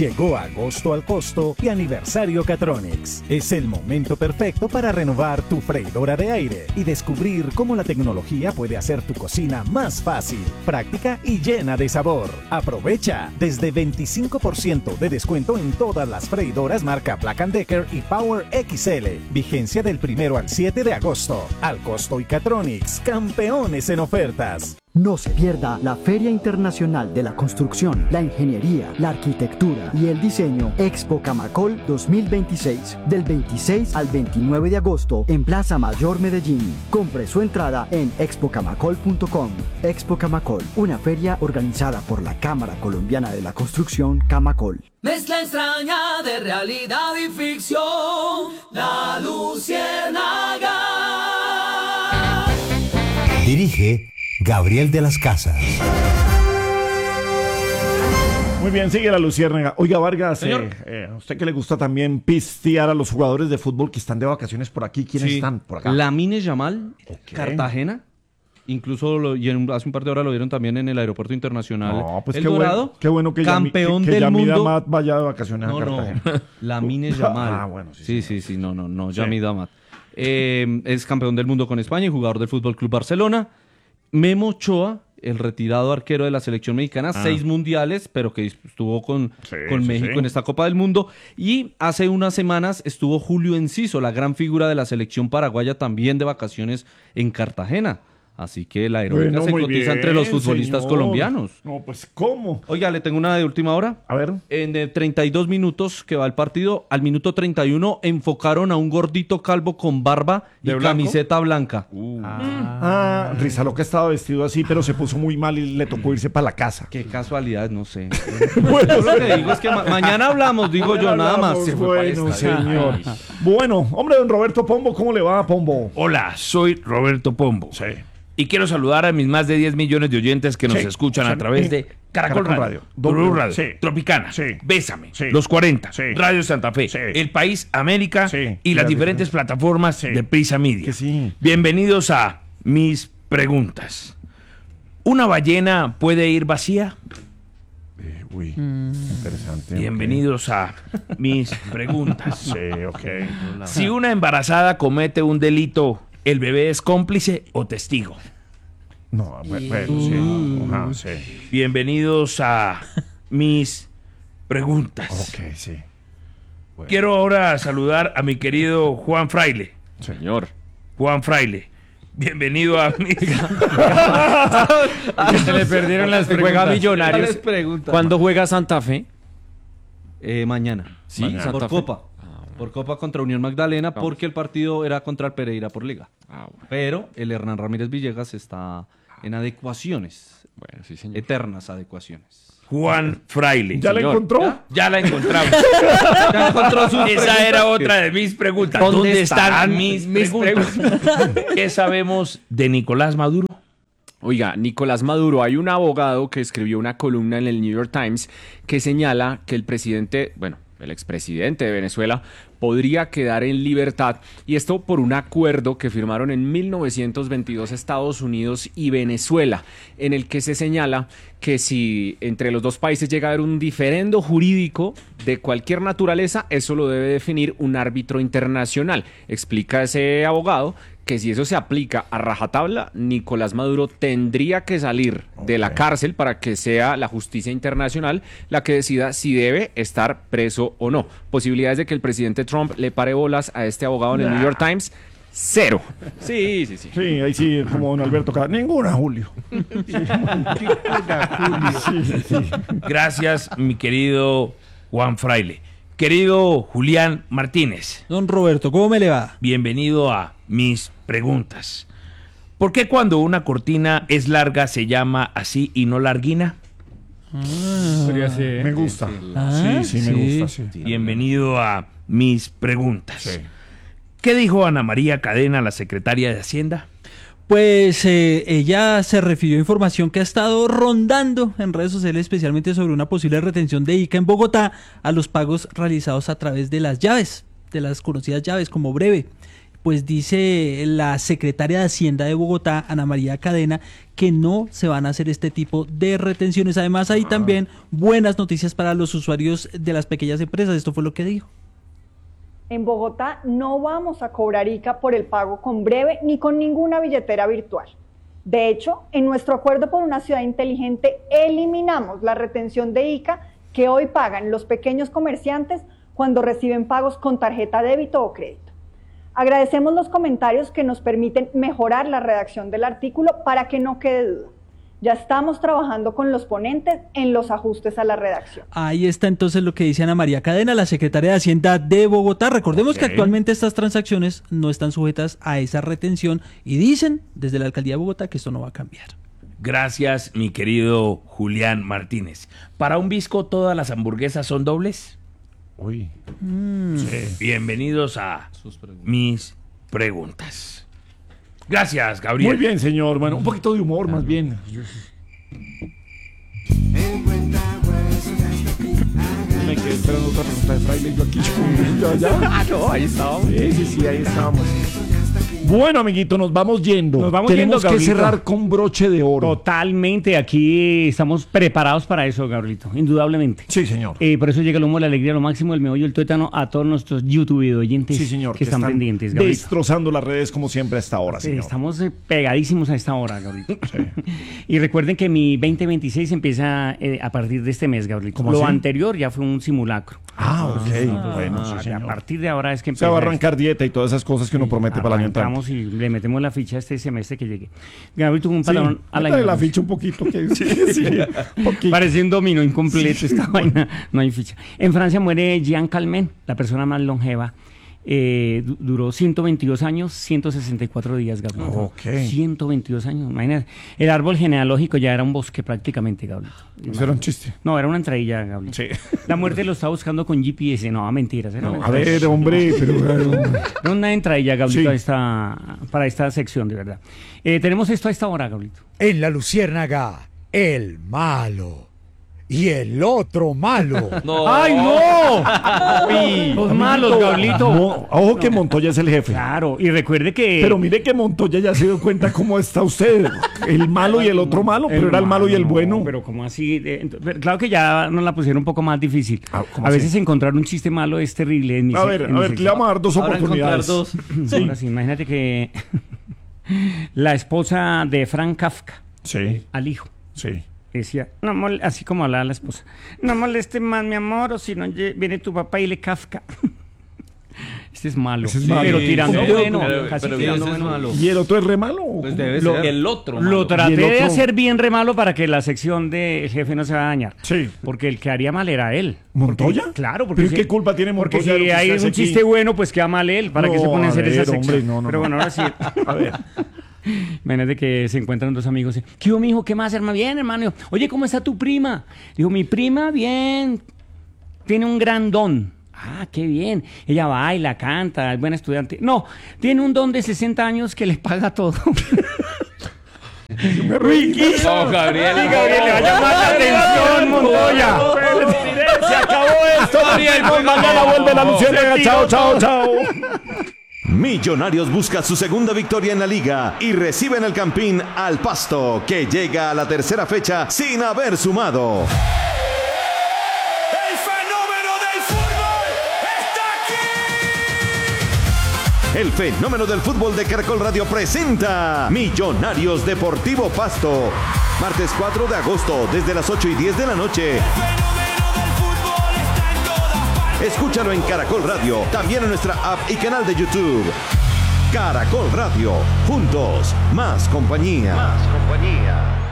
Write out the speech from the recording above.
Llegó agosto al costo y aniversario Catronics. Es el momento perfecto para renovar tu freidora de aire y descubrir cómo la tecnología puede hacer tu cocina más fácil, práctica y llena de sabor. Aprovecha desde 25% de descuento en todas las freidoras marca Black & Decker y Power XL. Vigencia del 1 al 7 de agosto. Al costo y Catronics, campeones en ofertas. No se pierda la Feria Internacional de la Construcción, la Ingeniería, la Arquitectura y el Diseño Expo Camacol 2026, del 26 al 29 de agosto en Plaza Mayor Medellín. Compre su entrada en expocamacol.com. Expo Camacol, una feria organizada por la Cámara Colombiana de la Construcción Camacol. Mezcla extraña de realidad y ficción, La Luciérnaga. Dirige Gabriel de las Casas. Muy bien, sigue La Luciérnaga. Oiga, Vargas, a usted que le gusta también pistear a los jugadores de fútbol que están de vacaciones por aquí. ¿Quiénes están por acá? Lamine Yamal, Cartagena. Incluso hace un par de horas lo vieron también en el aeropuerto internacional El Dorado. Qué bueno que campeón que del mundo. Amat vaya de vacaciones a Cartagena. No, Lamine Yamal. Bueno, sí, Yamid Amat. Es campeón del mundo con España y jugador del Fútbol Club Barcelona. Memo Ochoa, el retirado arquero de la selección mexicana, 6 mundiales, pero que estuvo con México en esta Copa del Mundo. Y hace unas semanas estuvo Julio Enciso, la gran figura de la selección paraguaya, también de vacaciones en Cartagena. Así que la aeróbica se cotiza entre los futbolistas colombianos. No, pues, ¿cómo? Oiga, le tengo una de última hora. A ver. En 32 minutos que va el partido, al minuto 31 enfocaron a un gordito calvo con barba y camiseta blanca. Rizalo que estaba vestido así, pero se puso muy mal y le tocó irse para la casa. Qué casualidad, no sé. Bueno, lo que digo es que mañana hablamos, digo yo, nada más. Bueno, señor. Bueno, hombre, don Roberto Pombo, ¿cómo le va, Pombo? Hola, soy Roberto Pombo. Sí. Y quiero saludar a mis más de 10 millones de oyentes que nos escuchan a través de Caracol Radio, W Radio, Tropicana, Bésame, Los 40, Radio Santa Fe, El País, América y las diferentes plataformas de Prisa Media. Bienvenidos a Mis Preguntas. ¿Una ballena puede ir vacía? Interesante. Bienvenidos a Mis Preguntas. Si una embarazada comete un delito, ¿el bebé es cómplice o testigo? No, bueno, sí. Bienvenidos a Mis Preguntas. Bueno. Quiero ahora saludar a mi querido Juan Fraile. Señor. Juan Fraile. Bienvenido a Mis... Se le perdieron las preguntas. Juega Millonarios. ¿Cuándo juega Santa Fe? Mañana. Sí, mañana. Por Copa. Por Copa contra Unión Magdalena, porque el partido era contra el Pereira por Liga. Bueno. Pero el Hernán Ramírez Villegas está en adecuaciones. Bueno, sí, señor. Eternas adecuaciones. Juan Fraile. ¿Ya la encontró? Ya la encontramos. Ya encontró sus Esa preguntas. Era otra de mis preguntas. ¿Dónde están mis preguntas? ¿Qué sabemos de Nicolás Maduro? Oiga, Nicolás Maduro, hay un abogado que escribió una columna en el New York Times que señala que el expresidente de Venezuela podría quedar en libertad, y esto por un acuerdo que firmaron en 1922 Estados Unidos y Venezuela, en el que se señala que si entre los dos países llega a haber un diferendo jurídico de cualquier naturaleza, eso lo debe definir un árbitro internacional. Explica ese abogado que si eso se aplica a rajatabla, Nicolás Maduro tendría que salir de la cárcel para que sea la justicia internacional la que decida si debe estar preso o no. Posibilidades de que el presidente Trump le pare bolas a este abogado en el New York Times, 0. Sí. Sí, ahí sí, como don Alberto. Ninguna, Julio. Gracias, mi querido Juan Fraile. Querido Julián Martínez. Don Roberto, ¿cómo me le va? Bienvenido a Mis Preguntas. ¿Por qué cuando una cortina es larga se llama así y no larguina? Me gusta. Sí, me gusta. Bienvenido a Mis Preguntas. ¿Qué dijo Ana María Cadena, la secretaria de Hacienda? Pues ella se refirió a información que ha estado rondando en redes sociales, especialmente sobre una posible retención de ICA en Bogotá a los pagos realizados a través de las llaves, de las conocidas llaves como breve. pues dice la secretaria de Hacienda de Bogotá, Ana María Cadena, que no se van a hacer este tipo de retenciones. Además, hay también buenas noticias para los usuarios de las pequeñas empresas. Esto fue lo que dijo. En Bogotá no vamos a cobrar ICA por el pago con breve ni con ninguna billetera virtual. De hecho, en nuestro acuerdo por una ciudad inteligente eliminamos la retención de ICA que hoy pagan los pequeños comerciantes cuando reciben pagos con tarjeta débito o crédito. Agradecemos los comentarios que nos permiten mejorar la redacción del artículo para que no quede duda. Ya estamos trabajando con los ponentes en los ajustes a la redacción. Ahí está entonces lo que dice Ana María Cadena, la secretaria de Hacienda de Bogotá. Recordemos que actualmente estas transacciones no están sujetas a esa retención y dicen desde la Alcaldía de Bogotá que esto no va a cambiar. Gracias, mi querido Julián Martínez. ¿Para un Visco todas las hamburguesas son dobles? Uy. Sí. Bienvenidos a mis preguntas. Gracias, Gabriel. Muy bien, señor. Bueno, un poquito de humor, más bien. Me quedé esperando otra pregunta de Fraile. Yo aquí, No, ahí estábamos. Sí, ahí estábamos. Bueno, amiguito, nos vamos yendo. Tenemos que cerrar con broche de oro. Totalmente, aquí estamos preparados para eso, Gabrielito, indudablemente. Sí, señor. Por eso llega el humo, la alegría, lo máximo, el meollo, el tuétano a todos nuestros YouTube oyentes que están pendientes, Gabrielito. Destrozando las redes como siempre a esta hora, señor. Estamos pegadísimos a esta hora, Gabrielito. Sí. Y recuerden que mi 2026 empieza a partir de este mes, Gabrielito. Lo anterior ya fue un simulacro. Ok. Bueno, sí, señor. A partir de ahora es que empieza. Se va a arrancar dieta y todas esas cosas que uno promete para el año entrante. Y le metemos la ficha este semestre que llegue. Gabriel tuvo un patrón a la la ficha un poquito. Parece un dominó incompleto esta vaina. No hay ficha. En Francia muere Jean Calment, la persona más longeva. Duró 122 años, 164 días, Gabriel. 122 años, imagínate. El árbol genealógico ya era un bosque prácticamente, Gabriel. ¿Eso era un chiste? No, era una entradilla, Gabriel. Sí. La muerte lo estaba buscando con GPS. No, mentiras. A ver, hombre, pero... Era una entradilla, Gabriel, para esta sección, de verdad. Tenemos esto a esta hora, Gabriel. En la Luciérnaga, el malo. Y el otro malo. ¡No! ¡Ay, no! Los malos, Gabrielito. Ojo que Montoya es el jefe. Claro, y recuerde que... Pero mire que Montoya ya se dio cuenta cómo está usted. El malo y el otro malo, pero era el malo y el bueno. Pero como así... claro que ya nos la pusieron un poco más difícil. A veces encontrar un chiste malo es terrible. A ver, le vamos a dar dos oportunidades. Ahora sí, imagínate que la esposa de Frank Kafka al hijo. Sí. Decía, así como hablaba la esposa, no moleste más, mi amor, o si no viene tu papá y le Kafka. Este es malo, pero tirando bueno, casi tirando bueno. Malo. ¿Y el otro es re malo? Pues debe ser el otro malo. Lo traté de hacer bien re malo para que la sección del jefe no se va a dañar. Sí. Porque el que haría mal era él. ¿Montoya? Claro. Porque ¿Pero qué culpa tiene Montoya? Porque si hay un chiste bueno, pues queda mal él. ¿Para qué se pone a hacer esa sección? Hombre, pero bueno, ahora sí. A ver. Imagínate que se encuentran dos amigos. ¿Qué hubo, mijo? ¿Qué más, hermano? Bien, hermano. Oye, ¿cómo está tu prima? Dijo, mi prima, bien. Tiene un gran don. Ah, qué bien. Ella baila, canta, es buena estudiante. No, tiene un don de 60 años que le paga todo. No, Gabriel. Sí, Gabriel, le va a llamar la atención, Montoya. Se acabó esto, Gabriel. Mañana vuelve la Luciérnaga. Chao. Millonarios busca su segunda victoria en la liga y recibe en el Campín al Pasto, que llega a la tercera fecha sin haber sumado. ¡El fenómeno del fútbol está aquí! El fenómeno del fútbol de Caracol Radio presenta Millonarios Deportivo Pasto. Martes 4 de agosto, desde las 8:10 de la noche. Escúchalo en Caracol Radio, también en nuestra app y canal de YouTube. Caracol Radio, juntos, más compañía.